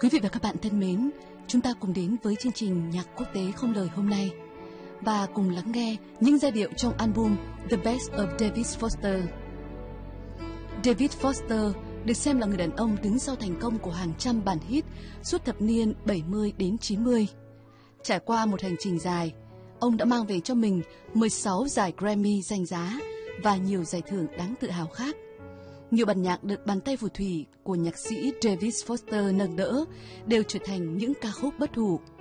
Quý vị và các bạn thân mến, chúng ta cùng đến với chương trình nhạc quốc tế không lời hôm nay và cùng lắng nghe những giai điệu trong album The Best of David Foster. David Foster được xem là người đàn ông đứng sau thành công của hàng trăm bản hit suốt thập niên 70 đến 90. Trải qua một hành trình dài, ông đã mang về cho mình 16 giải Grammy danh giá và nhiều giải thưởng đáng tự hào khác. Nhiều bản nhạc được bàn tay phù thủy của nhạc sĩ David Foster nâng đỡ đều trở thành những ca khúc bất hủ.